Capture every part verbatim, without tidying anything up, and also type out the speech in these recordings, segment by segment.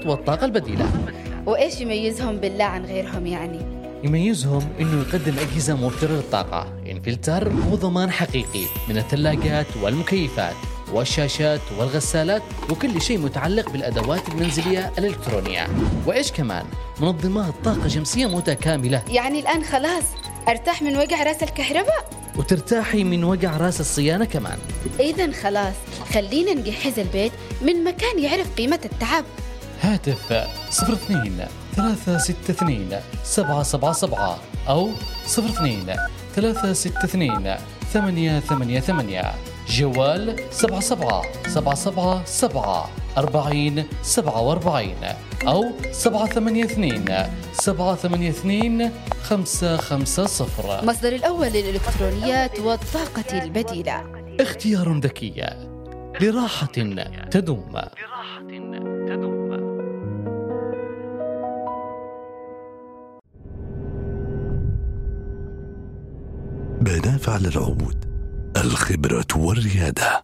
والطاقة البديلة. وإيش يميزهم بالله عن غيرهم يعني؟ يميزهم إنه يقدم أجهزة موفرة للطاقة، انفلتر وضمان حقيقي من الثلاجات والمكيفات والشاشات والغسالات وكل شيء متعلق بالأدوات المنزلية الإلكترونية. وإيش كمان؟ منظمات طاقة شمسية متكاملة. يعني الآن خلاص أرتاح من وجع رأس الكهرباء وترتاحي من وجع راس الصيانة كمان. إذن خلاص خلينا نجهز البيت من مكان يعرف قيمة التعب. هاتف صفر اثنين ثلاثة ستة اثنين سبعة سبعة سبعة أو صفر اثنين ثلاثة ستة اثنين ثمانية ثمانية ثمانية. جوال سبعة سبعة سبعة سبعة سبعة أربعين سبعة وأربعين أو سبعة ثمانية اثنين سبعة ثمانية اثنين خمسة خمسة صفر. مصدر الأول للإلكترونيات والطاقة البديلة. اختيار ذكي لراحة تدوم. بنافع للعود، الخبرة والريادة.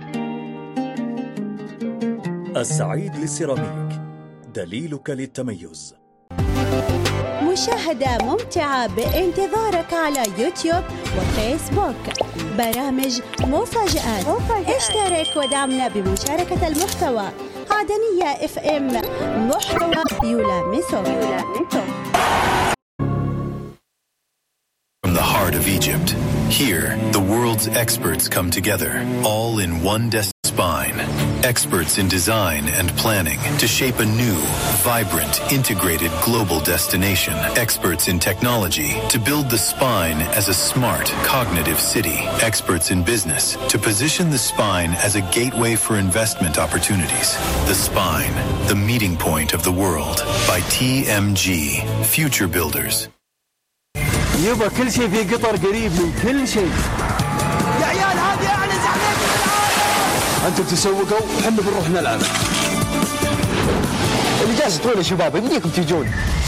السعيد للسيراميك، دليلك للتميز. مشاهدة ممتعة بانتظارك على يوتيوب وفيسبوك. برامج مفاجآت. اشترك ودعمنا بمشاركة المحتوى. عدنية اف ام، محتوى يلامسك. From the heart of Egypt, here the world's experts come together, all in one destination. Spine, experts in design and planning to shape a new, vibrant, integrated global destination. Experts in technology to build the Spine as a smart, cognitive city. Experts in business to position the Spine as a gateway for investment opportunities. The Spine, the meeting point of the world. By T M G, Future Builders. يبقى كل شيء في قطر قريب من كل شيء. يا عيال هذه أعلى زحمة في العالم. أنتم تسوقوا وحنا بنروح نلعب. اللي جالس تقول يا شباب يمديكم تجون.